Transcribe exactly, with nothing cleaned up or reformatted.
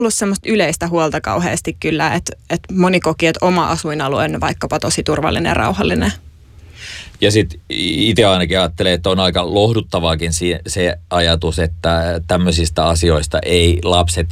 ollut semmoista yleistä huolta kauheasti kyllä, että, että moni koki, että oma asuinalue on vaikkapa tosi turvallinen ja rauhallinen. Ja sitten itse ainakin ajattelen, että on aika lohduttavaakin se, se ajatus, että tämmöisistä asioista ei lapset